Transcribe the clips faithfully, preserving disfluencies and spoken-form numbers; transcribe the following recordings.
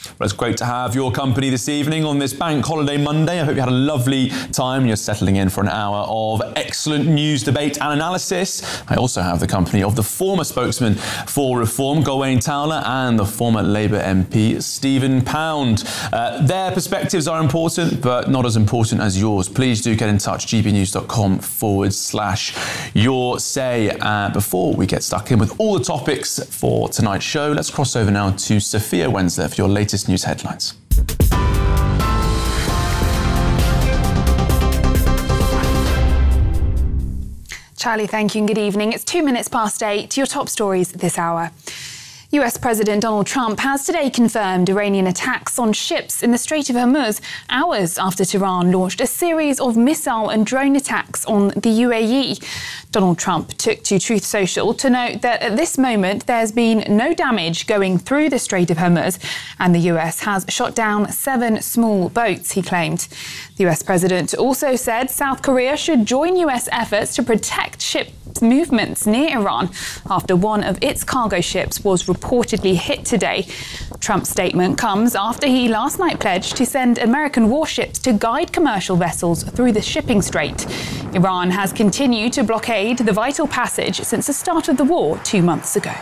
Well, it's great to have your company this evening on this Bank Holiday Monday. I hope you had a lovely time and you're settling in for an hour of excellent news, debate and analysis. I also have the company of the former spokesman for Reform, Gawain Towler, and the former Labour M P, Stephen Pound. Uh, their perspectives are important, but not as important as yours. Please do get in touch, gbnews.com forward slash your say. Uh, before we get stuck in with all the topics for tonight's show, let's cross over now to Sophia Wensler for your latest news headlines. Charlie, thank you and good evening. It's two minutes past eight. Your top stories this hour. U S President Donald Trump has today confirmed Iranian attacks on ships in the Strait of Hormuz hours after Tehran launched a series of missile and drone attacks on the U A E. Donald Trump took to Truth Social to note that at this moment there's been no damage going through the Strait of Hormuz, and the U S has shot down seven small boats, he claimed. The U S president also said South Korea should join U S efforts to protect ship movements near Iran after one of its cargo ships was reportedly hit today. Trump's statement comes after he last night pledged to send American warships to guide commercial vessels through the shipping strait. Iran has continued to blockade the vital passage since the start of the war two months ago.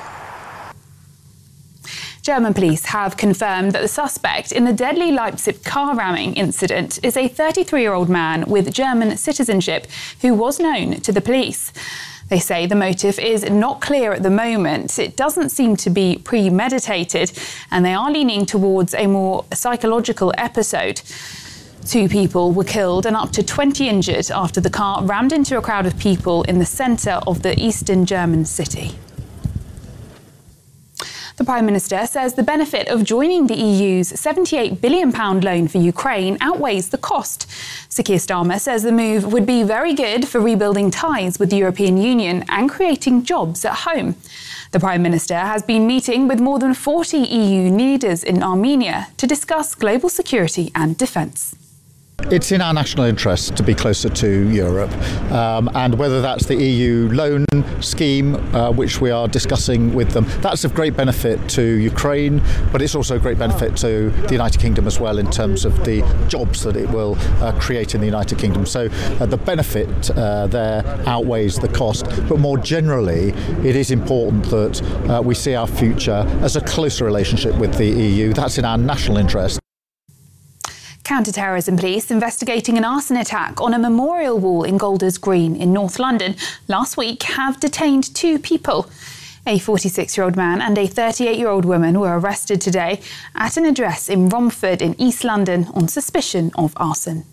German police have confirmed that the suspect in the deadly Leipzig car ramming incident is a thirty-three-year-old man with German citizenship who was known to the police. They say the motive is not clear at the moment. It doesn't seem to be premeditated, and they are leaning towards a more psychological episode. Two people were killed and up to twenty injured after the car rammed into a crowd of people in the centre of the eastern German city. The Prime Minister says the benefit of joining the E U's seventy-eight billion pounds loan for Ukraine outweighs the cost. Sir Keir Starmer says the move would be very good for rebuilding ties with the European Union and creating jobs at home. The Prime Minister has been meeting with more than forty E U leaders in Armenia to discuss global security and defence. It's in our national interest to be closer to Europe, um, and whether that's the E U loan scheme, uh, which we are discussing with them, that's of great benefit to Ukraine, but it's also a great benefit to the United Kingdom as well in terms of the jobs that it will uh, create in the United Kingdom. So uh, the benefit uh, there outweighs the cost, but more generally, it is important that uh, we see our future as a closer relationship with the E U. That's in our national interest. Counter-terrorism police investigating an arson attack on a memorial wall in Golders Green in North London last week have detained two people. A forty-six-year-old man and a thirty-eight-year-old woman were arrested today at an address in Romford in East London on suspicion of arson.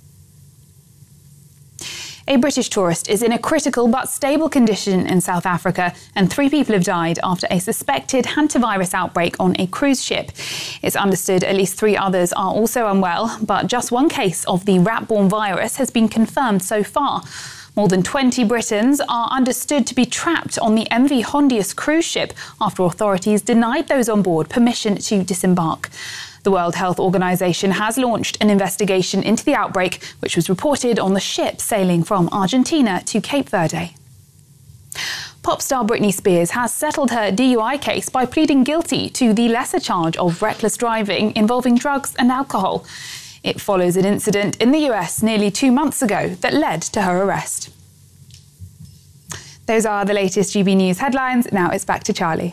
A British tourist is in a critical but stable condition in South Africa, and three people have died after a suspected hantavirus outbreak on a cruise ship. It's understood at least three others are also unwell, but just one case of the rat-borne virus has been confirmed so far. More than twenty Britons are understood to be trapped on the M V Hondius cruise ship after authorities denied those on board permission to disembark. The World Health Organization has launched an investigation into the outbreak, which was reported on the ship sailing from Argentina to Cape Verde. Pop star Britney Spears has settled her D U I case by pleading guilty to the lesser charge of reckless driving involving drugs and alcohol. It follows an incident in the U S nearly two months ago that led to her arrest. Those are the latest G B News headlines. Now it's back to Charlie.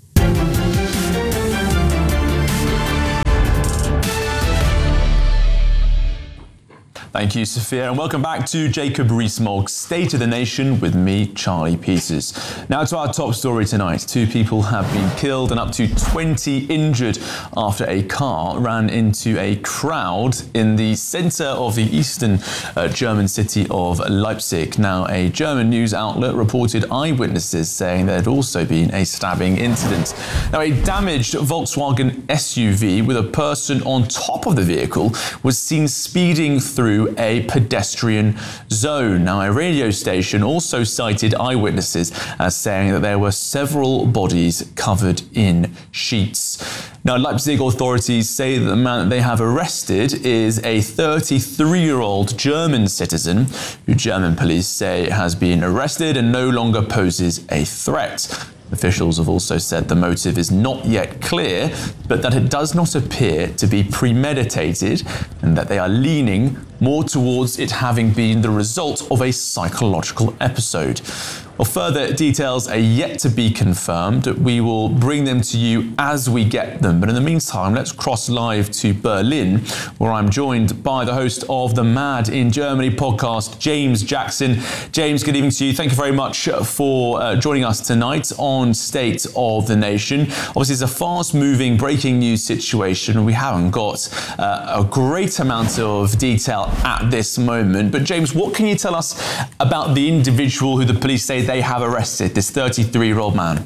Thank you, Sophia, and welcome back to Jacob Rees-Mogg's State of the Nation with me, Charlie Peters. Now to our top story tonight. Two people have been killed and up to twenty injured after a car ran into a crowd in the centre of the eastern uh, German city of Leipzig. Now, a German news outlet reported eyewitnesses saying there had also been a stabbing incident. Now, a damaged Volkswagen S U V with a person on top of the vehicle was seen speeding through a pedestrian zone. Now, a radio station also cited eyewitnesses as saying that there were several bodies covered in sheets. Now, Leipzig authorities say that the man that they have arrested is a thirty-three-year-old German citizen who German police say has been arrested and no longer poses a threat. The Officials have also said the motive is not yet clear, but that it does not appear to be premeditated and that they are leaning more towards it having been the result of a psychological episode. Well, further details are yet to be confirmed. We will bring them to you as we get them. But in the meantime, let's cross live to Berlin, where I'm joined by the host of the Mad in Germany podcast, James Jackson. James, good evening to you. Thank you very much for uh, joining us tonight on State of the Nation. Obviously, it's a fast-moving, breaking news situation. We haven't got uh, a great amount of detail at this moment. But James, what can you tell us about the individual who the police say they have arrested, this thirty-three-year-old man?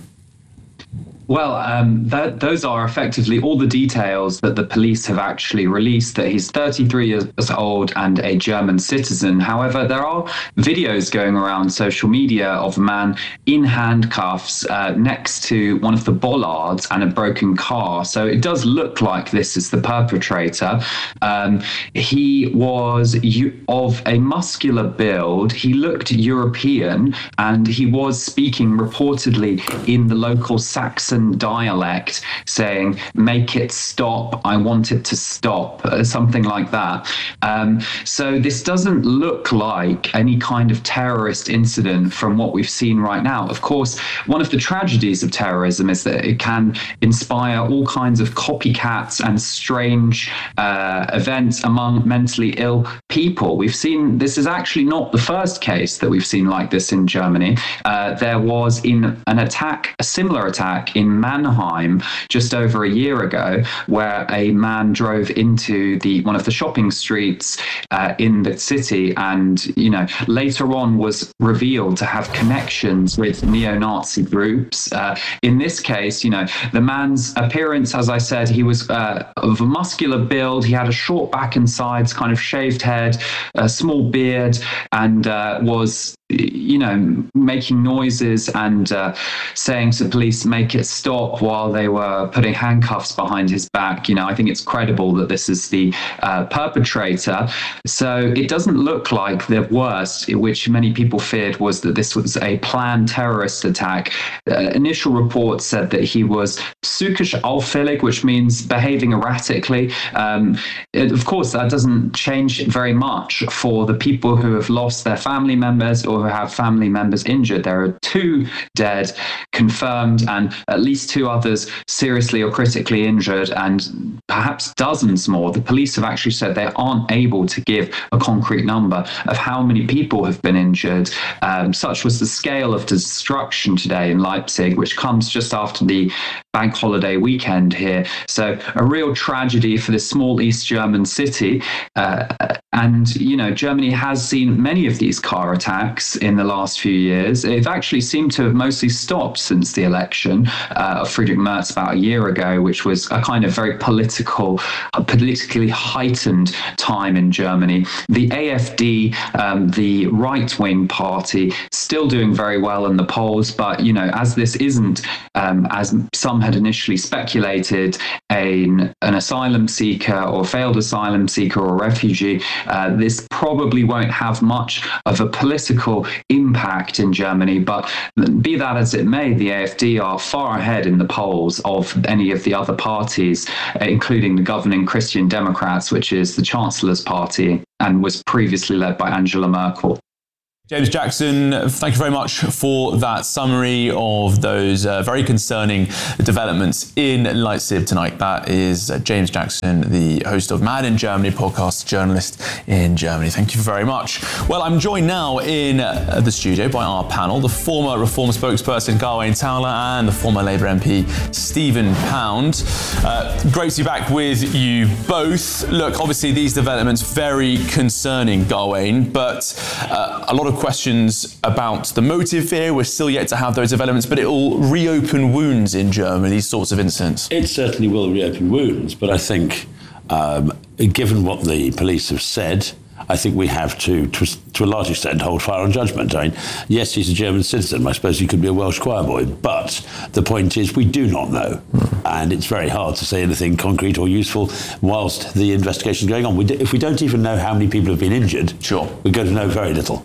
Well, um, that, those are effectively all the details that the police have actually released, that he's thirty-three years old and a German citizen. However, there are videos going around social media of a man in handcuffs uh, next to one of the bollards and a broken car. So it does look like this is the perpetrator. Um, he was of a muscular build. He looked European, and he was speaking reportedly in the local Saxon dialect, saying, "Make it stop, I want it to stop," uh, something like that. Um, so this doesn't look like any kind of terrorist incident from what we've seen right now. Of course, one of the tragedies of terrorism is that it can inspire all kinds of copycats and strange uh, events among mentally ill people. We've seen, this is actually not the first case that we've seen like this in Germany. Uh, there was in an attack, a similar attack in Mannheim just over a year ago, where a man drove into the one of the shopping streets uh, in the city, and you know later on was revealed to have connections with neo-Nazi groups. Uh, in this case, you know the man's appearance, as I said, he was uh, of a muscular build. He had a short back and sides, kind of shaved head, a small beard, and uh, was you know, making noises and uh, saying to the police, "Make it stop," while they were putting handcuffs behind his back. You know, I think it's credible that this is the uh, perpetrator. So it doesn't look like the worst, which many people feared was that this was a planned terrorist attack. Uh, initial reports said that he was psychisch auffällig, which means behaving erratically. Um, it, of course, that doesn't change very much for the people who have lost their family members or who have family members injured. There are two dead confirmed and at least two others seriously or critically injured, and perhaps dozens more. The police have actually said they aren't able to give a concrete number of how many people have been injured. Um, such was the scale of destruction today in Leipzig, which comes just after the bank holiday weekend here. So a real tragedy for this small East German city. Uh, and, you know, Germany has seen many of these car attacks in the last few years. They've actually seemed to have mostly stopped since the election uh, of Friedrich Merz about a year ago, which was a kind of very political, a politically heightened time in Germany. The A F D, um, the right-wing party, still doing very well in the polls, but, you know, as this isn't, um, as some had initially speculated, an, an asylum seeker or failed asylum seeker or refugee, uh, this probably won't have much of a political impact in Germany. But be that as it may, the A F D are far ahead in the polls of any of the other parties, including the governing Christian Democrats, which is the Chancellor's party and was previously led by Angela Merkel. James Jackson, thank you very much for that summary of those uh, very concerning developments in Leipzig tonight. That is uh, James Jackson, the host of Mad in Germany podcast, journalist in Germany. Thank you very much. Well, I'm joined now in uh, the studio by our panel, the former Reform spokesperson Gawain Towler and the former Labour M P Stephen Pound. Uh, great to be back with you both. Look, obviously these developments very concerning, Gawain, but uh, a lot of questions about the motive here. We're still yet to have those developments, but it will reopen wounds in Germany, these sorts of incidents. It certainly will reopen wounds, but I think, um, given what the police have said, I think we have to, to, to a large extent, hold fire on judgment. I mean, yes, he's a German citizen. I suppose he could be a Welsh choir boy. But the point is, we do not know. Mm. And it's very hard to say anything concrete or useful whilst the investigation is going on. We do, if we don't even know how many people have been injured, sure, we're going to know very little.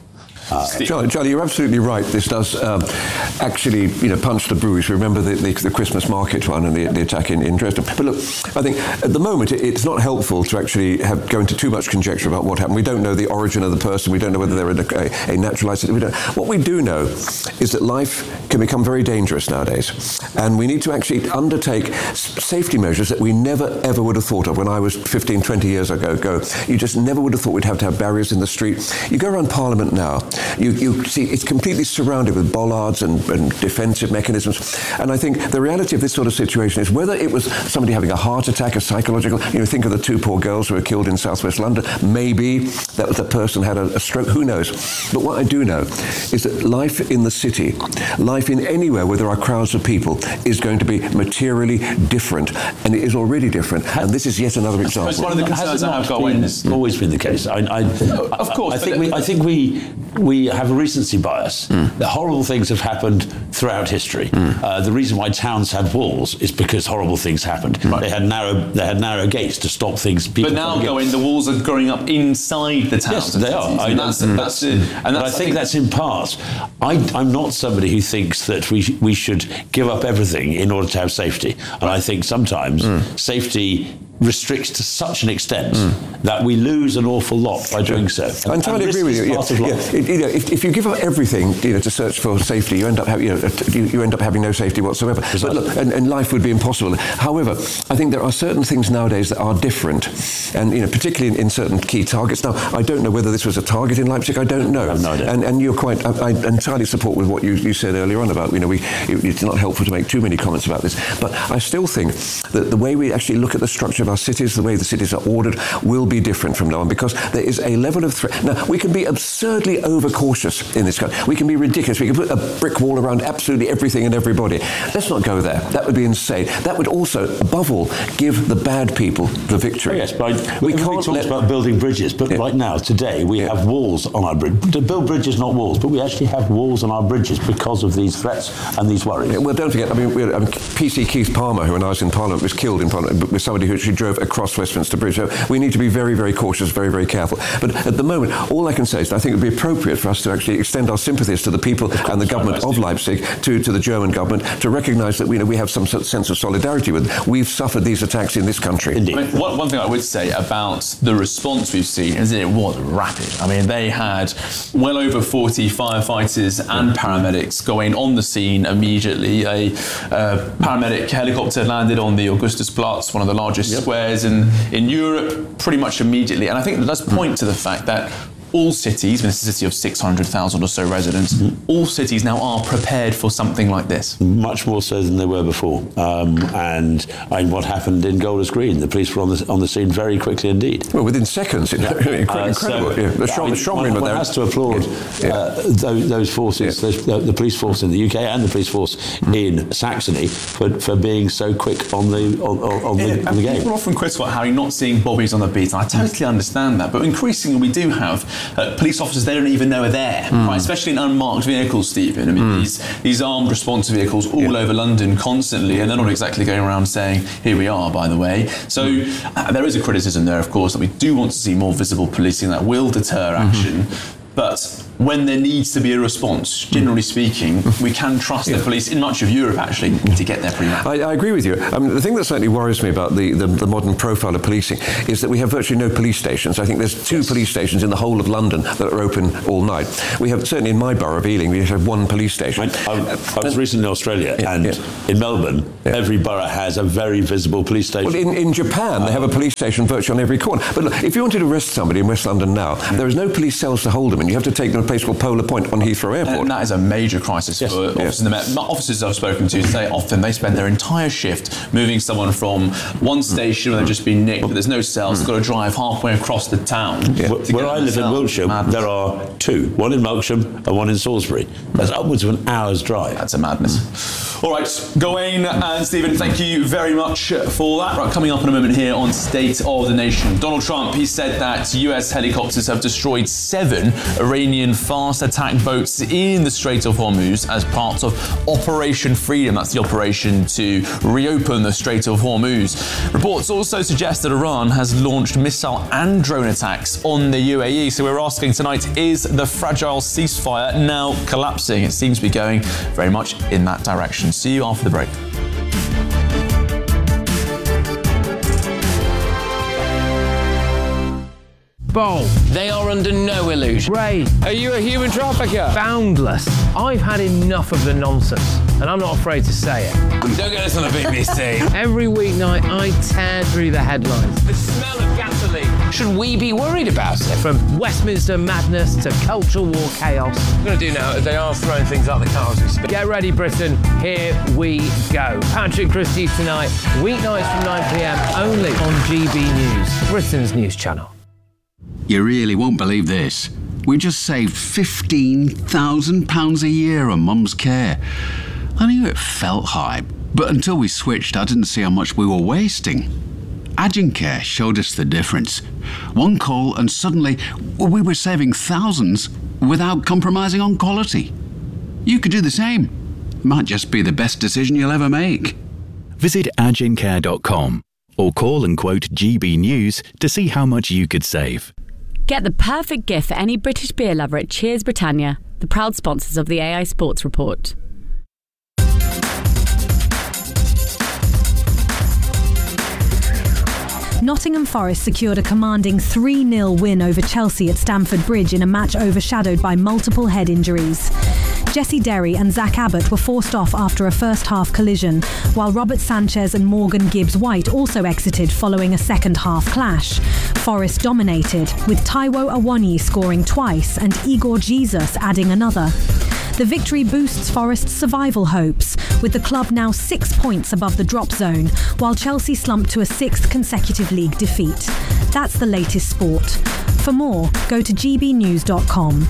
Uh, Charlie, Charlie, you're absolutely right. This does um, actually, you know, punch the Bruges. Remember the, the, the Christmas market one and the, the attack in, in Dresden. But look, I think at the moment it, it's not helpful to actually have go into too much conjecture about what happened. We don't know the origin of the person. We don't know whether they're a, a naturalized. We don't. What we do know is that life can become very dangerous nowadays, and we need to actually undertake safety measures that we never ever would have thought of. When I was fifteen, twenty years ago, go, you just never would have thought we'd have to have barriers in the street. You go around Parliament now, you, you see it's completely surrounded with bollards and, and defensive mechanisms. And I think the reality of this sort of situation is whether it was somebody having a heart attack, a psychological, you know, think of the two poor girls who were killed in southwest London. Maybe that the person had a, a stroke, who knows? But what I do know is that life in the city, life in anywhere where there are crowds of people, is going to be materially different, and it is already different. And this is yet another example. It's one of the concerns I have got when it's always been the case. I, I, of course, I think we, I think we we have a recency bias. Mm. The horrible things have happened throughout history. Mm. Uh, the reason why towns had walls is because horrible things happened. Right. They had narrow they had narrow gates to stop things. People but now going, the walls are growing up inside the towns. Yes, they are. I, and that's, mm. that's it. And that's, I think that's in part. I, I'm not somebody who thinks that we sh- we should give up everything in order to have safety. And I think sometimes mm. safety restricts to such an extent mm. that we lose an awful lot by doing so. I entirely agree with you. Yeah, yeah. It, you know, if, if you give up everything, you know, to search for safety, you end up having, you know, you, you end up having no safety whatsoever. But look, and, and life would be impossible. However, I think there are certain things nowadays that are different, and you know, particularly in, in certain key targets. Now, I don't know whether this was a target in Leipzig. I don't know. I have no idea. And, and you're quite. I, I entirely support with what you, you said earlier on about, you know, we. It, it's not helpful to make too many comments about this, but I still think that the way we actually look at the structure of our cities, the way the cities are ordered, will be different from now on, because there is a level of threat. Now, we can be absurdly overcautious in this country. We can be ridiculous. We can put a brick wall around absolutely everything and everybody. Let's not go there. That would be insane. That would also, above all, give the bad people the victory. Oh, yes, but we can't talk let... about building bridges, but yeah. right now, today, we yeah. have walls on our bridge. To build bridges, not walls, but we actually have walls on our bridges because of these threats and these worries. Yeah, well, don't forget, I mean, we, I mean, P C Keith Palmer, who when I was in Parliament, was killed in Parliament with somebody who actually drove across Westminster Bridge. So we need to be very, very cautious, very, very careful. But at the moment, all I can say is that I think it would be appropriate for us to actually extend our sympathies to the people and the government of Leipzig, to, to the German government, to recognise that we, you know, we have some sense of solidarity with them. We've suffered these attacks in this country. Indeed. I mean, one, one thing I would say about the response we've seen is that it was rapid. I mean, they had well over forty firefighters and paramedics going on the scene immediately. A uh, paramedic helicopter landed on the Augustusplatz, one of the largest yep. squares in, in Europe, pretty much immediately. And I think that does point to the fact that all cities, and this is a city of six hundred thousand or so residents, mm-hmm. all cities now are prepared for something like this. Much more so than they were before. Um, and I mean, what happened in Golders Green, the police were on the, on the scene very quickly indeed. Well, within seconds. It's yeah. incredible. Uh, so, yeah. The Schrom, I mean, the one, one has to applaud yeah. uh, those, those forces, yeah. those, the, the police force in the U K and the police force mm-hmm. in Saxony for, for being so quick on the on, on, yeah, the, on the game. People are often critical about Harry not seeing bobbies on the beat, and I totally understand that. But increasingly we do have uh, police officers they don't even know are there, mm. right? Especially in unmarked vehicles, Stephen. I mean, mm. these these armed response vehicles all yeah. over London constantly, and they're not exactly going around saying, here we are, by the way. So mm. uh, there is a criticism there, of course, that we do want to see more visible policing that will deter action. Mm-hmm. But when there needs to be a response, generally speaking, we can trust yeah. the police in much of Europe, actually, to get there pretty much. I, I agree with you. I mean, the thing that certainly worries me about the, the, the modern profile of policing is that we have virtually no police stations. I think there's two yes. police stations in the whole of London that are open all night. We have, certainly in my borough of Ealing, we have one police station. I, I, I was recently in Australia, yeah, and yeah. in Melbourne, yeah. every borough has a very visible police station. Well, in, in Japan, they have a police station virtually on every corner. But look, if you wanted to arrest somebody in West London now, mm. there is no police cells to hold them in. You have to take them to a place called Polar Point on Heathrow Airport. And that is a major crisis yes. for yes. officers in the Met. Officers I've spoken to say often they spend their entire shift moving someone from one station where they've just been nicked, but there's no cells, they've got to drive halfway across the town. Yeah. Where I live in Wiltshire, madness. There are two, one in Melksham and one in Salisbury. That's upwards of an hour's drive. That's a madness. Mm. All right, Gawain and Stephen, thank you very much for that. Right, coming up in a moment here on State of the Nation. Donald Trump, he said that U S helicopters have destroyed seven Iranian fast attack boats in the Strait of Hormuz as part of Operation Freedom. That's the operation to reopen the Strait of Hormuz. Reports also suggest that Iran has launched missile and drone attacks on the U A E. So we're asking tonight, is the fragile ceasefire now collapsing? It seems to be going very much in that direction. See you after the break. Bold. They are under no illusion. Ray. Are you a human trafficker? Boundless. I've had enough of the nonsense, and I'm not afraid to say it. Don't get this on the B B C. Every weeknight, I tear through the headlines. The smell of gasoline. Should we be worried about it? From Westminster madness to cultural war chaos. What I'm going to do now is they are throwing things out the car as we speak. Get ready, Britain. Here we go. Patrick Christie tonight, weeknights from nine p.m, only on G B News, Britain's news channel. You really won't believe this. We just saved fifteen thousand pounds a year on Mum's care. I knew it felt high, but until we switched, I didn't see how much we were wasting. Agencare showed us the difference. One call and suddenly we were saving thousands without compromising on quality. You could do the same. Might just be the best decision you'll ever make. Visit agencare dot com or call and quote G B News to see how much you could save. Get the perfect gift for any British beer lover at Cheers Britannia, the proud sponsors of the A I Sports Report. Nottingham Forest secured a commanding three nil win over Chelsea at Stamford Bridge in a match overshadowed by multiple head injuries. Jesse Derry and Zach Abbott were forced off after a first-half collision, while Robert Sanchez and Morgan Gibbs-White also exited following a second-half clash. Forest dominated, with Taiwo Awoniyi scoring twice and Igor Jesus adding another. The victory boosts Forest's survival hopes, with the club now six points above the drop zone, while Chelsea slumped to a sixth consecutive league defeat. That's the latest sport. For more, go to g b news dot com.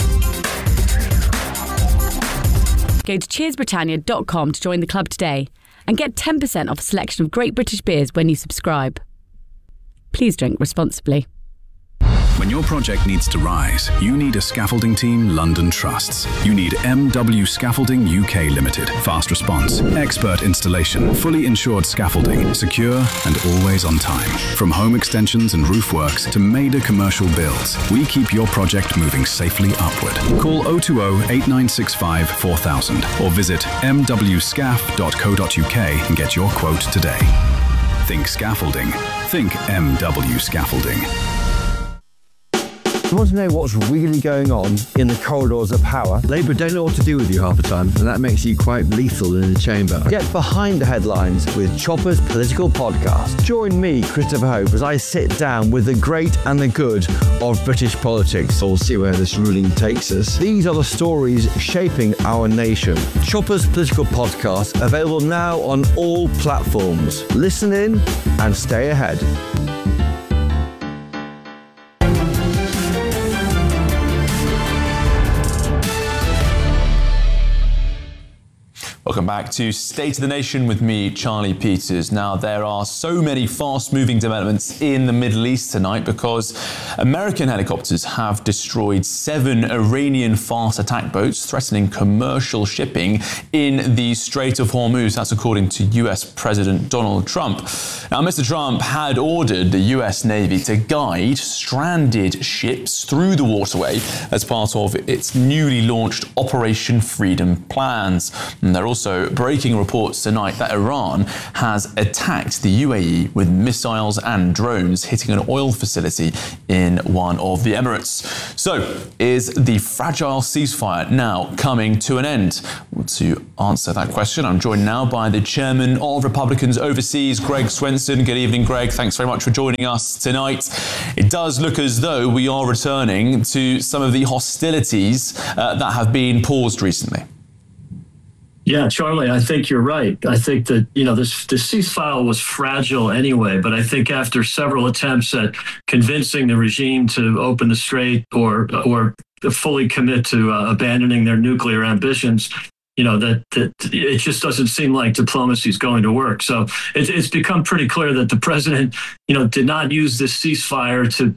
Go to cheers britannia dot com to join the club today and get ten percent off a selection of great British beers when you subscribe. Please drink responsibly. When your project needs to rise, you need a scaffolding team London trusts. You need M W Scaffolding U K Limited. Fast response, expert installation, fully insured scaffolding, secure and always on time. From home extensions and roof works to major commercial builds, we keep your project moving safely upward. Call oh two oh, eight nine six five, four thousand or visit m w scaff dot co dot u k and get your quote today. Think scaffolding. Think M W Scaffolding. You want to know what's really going on in the corridors of power? Labour don't know what to do with you half the time, and that makes you quite lethal in the chamber. Get behind the headlines with Chopper's Political Podcast. Join me, Christopher Hope, as I sit down with the great and the good of British politics. We'll see where this ruling takes us. These are the stories shaping our nation. Chopper's Political Podcast, available now on all platforms. Listen in and stay ahead. Welcome back to State of the Nation with me, Charlie Peters. Now, there are so many fast-moving developments in the Middle East tonight because American helicopters have destroyed seven Iranian fast attack boats threatening commercial shipping in the Strait of Hormuz. That's according to U S President Donald Trump. Now, Mister Trump had ordered the U S Navy to guide stranded ships through the waterway as part of its newly launched Operation Freedom plans. And they're also Also, breaking reports tonight that Iran has attacked the U A E with missiles and drones, hitting an oil facility in one of the Emirates. So, is the fragile ceasefire now coming to an end? Well, to answer that question, I'm joined now by the chairman of Republicans Overseas, Greg Swenson. Good evening, Greg. Thanks very much for joining us tonight. It does look as though we are returning to some of the hostilities uh, that have been paused recently. Yeah, Charlie, I think you're right. I think that, you know, this, this ceasefire was fragile anyway, but I think after several attempts at convincing the regime to open the strait or or fully commit to uh, abandoning their nuclear ambitions, you know, that, that it just doesn't seem like diplomacy is going to work. So it, it's become pretty clear that the president, you know, did not use this ceasefire to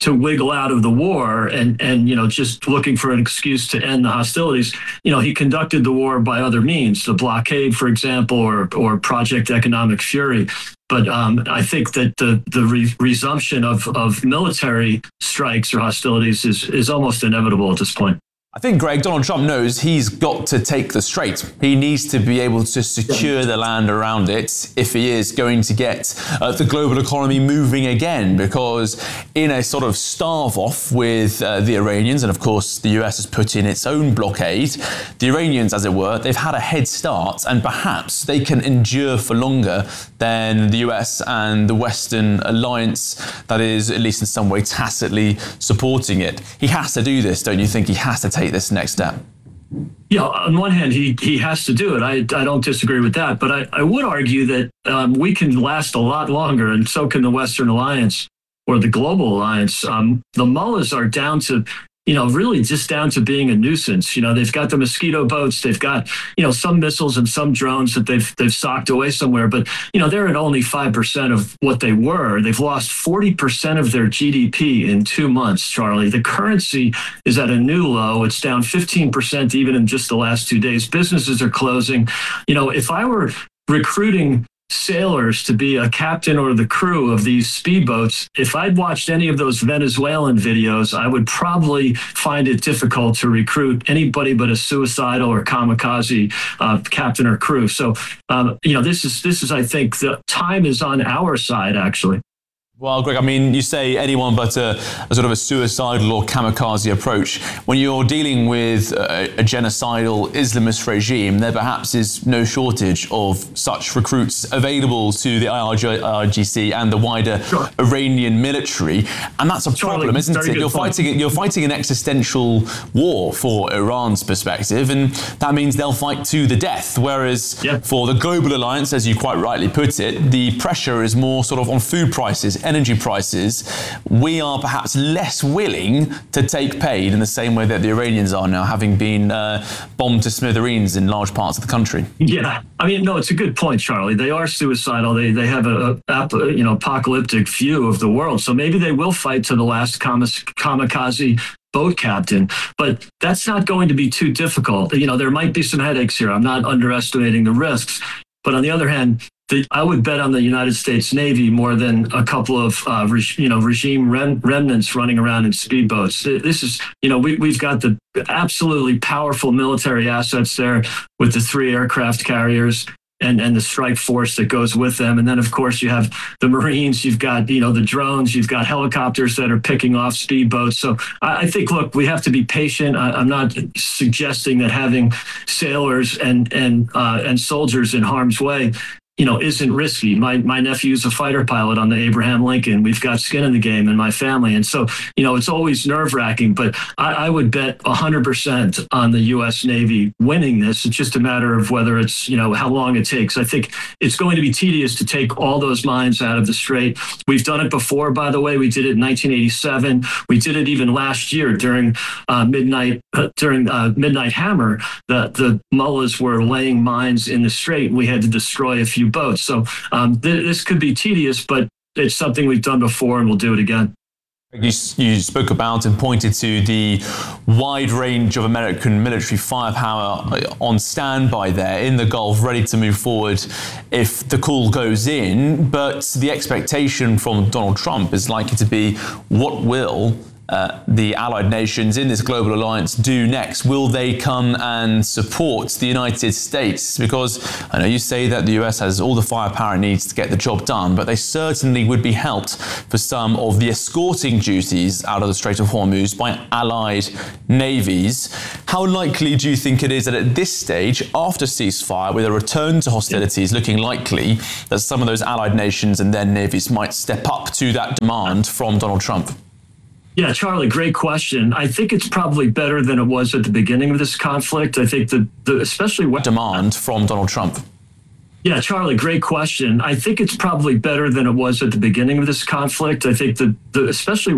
to wiggle out of the war and, and, you know, just looking for an excuse to end the hostilities. You know, he conducted the war by other means, the blockade, for example, or, or Project Economic Fury. But um, I think that the, the re- resumption of, of military strikes or hostilities is, is almost inevitable at this point. I think, Greg, Donald Trump knows he's got to take the strait. He needs to be able to secure the land around it if he is going to get uh, the global economy moving again, because in a sort of starve off with uh, the Iranians, and of course the U S has put in its own blockade, the Iranians, as it were, they've had a head start, and perhaps they can endure for longer than the U S and the Western alliance that is, at least in some way, tacitly supporting it. He has to do this, don't you think? He has to take this next step. Yeah, on one hand, he he has to do it. I, I don't disagree with that. But I, I would argue that um, we can last a lot longer, and so can the Western Alliance or the Global Alliance. Um, the mullahs are down to, you know, really just down to being a nuisance. You know, they've got the mosquito boats, they've got, you know, some missiles and some drones that they've they've socked away somewhere. But, you know, they're at only five percent of what they were. They've lost forty percent of their G D P in two months, Charlie. The currency is at a new low. It's down fifteen percent even in just the last two days. Businesses are closing. You know, if I were recruiting sailors to be a captain or the crew of these speedboats, if I'd watched any of those Venezuelan videos, I would probably find it difficult to recruit anybody but a suicidal or kamikaze uh, captain or crew. So, um, you know, this is, this is, I think, the time is on our side, actually. Well, Greg, I mean, you say anyone but a, a sort of a suicidal or kamikaze approach. When you're dealing with a, a genocidal Islamist regime, there perhaps is no shortage of such recruits available to the I R G C and the wider sure. Iranian military. And that's a Charlie, problem, isn't it? You're point. fighting you're fighting an existential war for Iran's perspective, and that means they'll fight to the death. Whereas yep. for the Global Alliance, as you quite rightly put it, the pressure is more sort of on food prices, energy prices. We are perhaps less willing to take pain in the same way that the Iranians are now, having been uh, bombed to smithereens in large parts of the country. Yeah, I mean, no, it's a good point, Charlie. They are suicidal. They they have a, a you know apocalyptic view of the world. So maybe they will fight to the last kamikaze boat captain, but that's not going to be too difficult. You know, there might be some headaches here. I'm not underestimating the risks, but on the other hand, The, I would bet on the United States Navy more than a couple of, uh, re- you know, regime rem- remnants running around in speedboats. This is, you know, we, we've got the absolutely powerful military assets there with the three aircraft carriers and, and the strike force that goes with them. And then, of course, you have the Marines, you've got, you know, the drones, you've got helicopters that are picking off speedboats. So I, I think, look, we have to be patient. I, I'm not suggesting that having sailors and, and, uh, and soldiers in harm's way, you know, isn't risky. My my nephew's a fighter pilot on the Abraham Lincoln. We've got skin in the game in my family. And so, you know, it's always nerve wracking, but I, I would bet one hundred percent on the U S Navy winning this. It's just a matter of whether it's, you know, how long it takes. I think it's going to be tedious to take all those mines out of the strait. We've done it before, by the way. We did it in nineteen eighty-seven. We did it even last year during uh, midnight, uh, during uh, Midnight Hammer. The, the mullahs were laying mines in the strait. We had to destroy a few boats. So um, th- this could be tedious, but it's something we've done before and we'll do it again. You, you spoke about and pointed to the wide range of American military firepower on standby there in the Gulf, ready to move forward if the call goes in. But the expectation from Donald Trump is likely to be, what will Uh, the allied nations in this global alliance do next? Will they come and support the United States? Because I know you say that the U S has all the firepower it needs to get the job done, but they certainly would be helped for some of the escorting duties out of the Strait of Hormuz by allied navies. How likely do you think it is that at this stage, after ceasefire, with a return to hostilities looking likely, that some of those allied nations and their navies might step up to that demand from Donald Trump? Yeah, Charlie, great question. I think it's probably better than it was at the beginning of this conflict. I think that the, especially what demand from Donald Trump. Yeah, Charlie, great question. I think it's probably better than it was at the beginning of this conflict. I think that the, especially